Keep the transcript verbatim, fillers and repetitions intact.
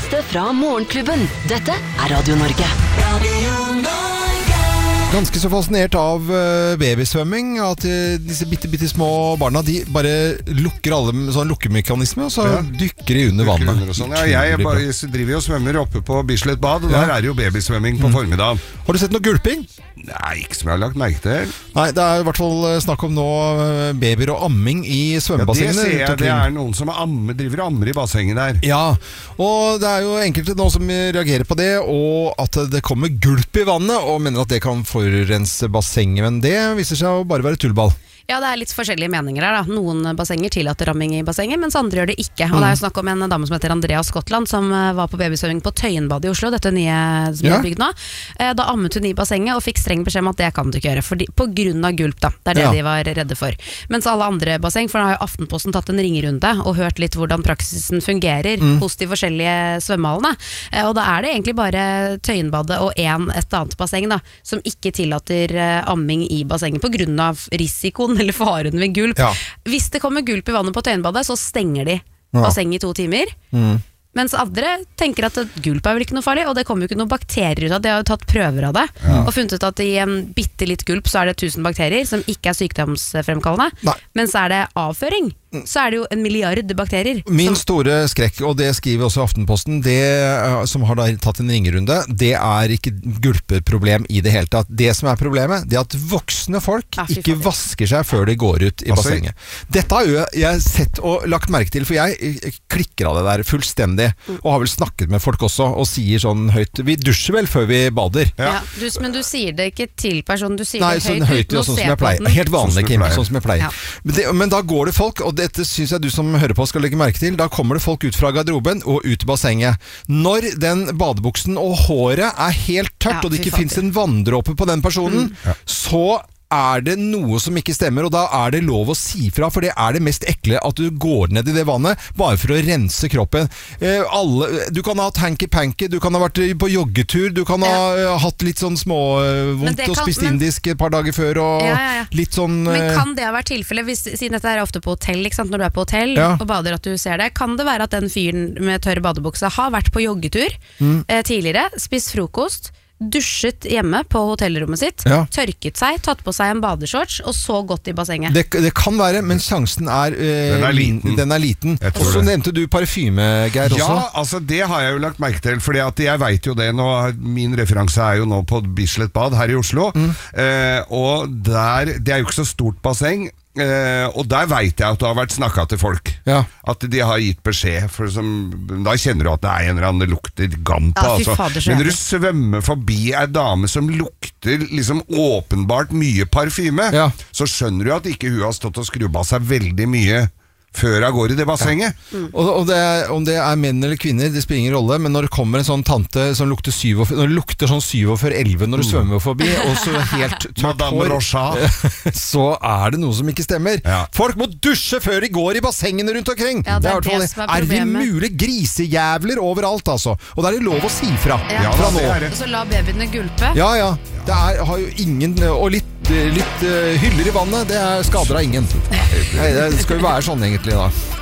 beste fra Morgenklubben. Dette er Radio Norge. Radio Norge. Ganske så fascinert av uh, babysvømming, at uh, disse bitte, bitte små barna, de bare lukker alle sånn lukkemekanisme, og så ja. dykker de under vannet. Under sånn. Ja, jeg bare, driver og svømmer oppe på Bislett Bad, og ja. der er det jo babysvømming på mm. formiddagen. Har du sett noe gulping? Nei, ikke som jeg har lagt merke til. Nei, det er i hvert fall snakk om nå babyer og amming i svømmebassengene. Ja, det ser jeg, det er noen som ammer, driver og ammer i bassenget der. Ja, og det er jo enkelte nå som reagerer på det, og at det kommer gulp i vannet, og mener at det kan forurense bassenget, men det viser seg å bare være tullball. Ja, det er litt forskjellige meninger der da. Noen bassenger tillater ramming i bassenget, mens andre gjør det ikke. Og det er jo snakk om en dame som heter Andrea Skottland, som var på babysvømming på Tøyenbadet i Oslo, dette nye som ja. er bygd nå. Da ammet hun i bassenget og fikk streng beskjed om at det kan du ikke gjøre, fordi, på grunn av gulp da. Det er det ja. de var redde for. Mens alle andre basseng, for da har jo Aftenposten tatt en ringerunde og hørt litt hvordan praksisen fungerer mm. hos de forskjellige svømmehallene. Og da er det egentlig bare Tøyenbadet og en, et annet basseng da, som ikke tillater amming i bassenget på grunn av risikoen eller faren ved gulp. Ja. Hvis det kommer gulp i vannet på Tøyenbadet, så stenger de ja. bassenget i to timer. Mm. Mens andre tenker at gulp er vel ikke noe farlig, og det kommer jo ikke noen bakterier ut av det. De har jo tatt prøver av det, ja. og funnet ut at i en bitte litt gulp så er det tusen bakterier som ikke er sykdomsfremkallende. Nei. Mens er det avføring, så er det jo en milliard bakterier. Min som... store skrekk, og det skriver også Aftenposten, det som har da tatt en ringerunde, det er ikke gulpeproblem i det hele tatt. Det som er problemet, det er at voksne folk ja, ikke vasker seg før de går ut i altså, bassenget. Dette har jo jeg sett og lagt merke til, for jeg klikker av det der fullstendig, mm. og har vel snakket med folk også, og sier sånn høyt, vi dusjer vel før vi bader. Ja. Ja, du, men du sier det ikke til personen, du sier Nei, det sånn høyt, høyt uten å sånn se som jeg på pleier. den. Helt vanlig, sånn Kim, sånn som jeg pleier. Ja. Men, det, men da går det folk, og dette synes jeg du som hører på skal legge merke til, da kommer det folk ut fra garderoben og ut i bassenget. Når den badebuksen og håret er helt tørt, ja, og det ikke finnes en vanndråpe på den personen, mm. ja. så er det noe som ikke stemmer, og da er det lov å si fra, for det er det mest ekle at du går ned i det vannet, bare for å rense kroppen. Eh, alle, du kan ha hatt hanky-panky, du kan ha vært på joggetur, du kan ha ja. uh, hatt litt sånn småvondt og spist men, indisk et par dager før, og ja, ja, ja. litt sånn... Uh, men kan det ha vært tilfelle, hvis, siden dette er ofte på hotell, ikke sant? Når du er på hotell ja. og bader at du ser det, kan det være at den fyren med tørr badebukse har vært på joggetur mm. eh, tidligere, spist frokost, dusjet hjemme på hotellrommet sitt, ja. tørket seg, tatt på seg en badeshorts og så gått i bassenget. Det, det kan være, men sjansen er, øh, den er liten. Den er liten. Og så nevnte du parfyme, Geir, også. Ja, altså det har jeg jo lagt merke til, fordi at jeg vet jo det nå, min referanse er jo nå på Bislett Bad her i Oslo, mm. eh, og der, det er jo ikke så stort basseng, Uh, og der vet jeg at det har vært snakket til folk ja. At de har gitt beskjed for som, da kjenner du at det er en eller annen lukter gampa ja, altså. Men når du svømmer forbi en dame som lukter liksom åpenbart mye parfyme ja. Så skjønner du at ikke hun har stått og skrubba seg veldig mye før jeg går i det bassenget. Ja. Mm. Og, og det er, om det er menn eller kvinner, det spiller ingen rolle, men når det kommer en sånn tante som lukter syv og, når det lukter sånn syv og før elleve når du mm. svømmer forbi, og så helt tørt hår, så er det noe som ikke stemmer. Ja. Folk må dusje før de går i bassengene rundt omkring. Ja, det er, det, det som er er det mulig grisejævler overalt, altså. Og da er det lov å si fra. Ja. Fra nå. Og så la babyene gulpe. Ja, ja. Det er, har jo ingen, og litt litt uh, hyller i vannet, det er skader av ingen. Nei, det skal jo være sånn egentlig da.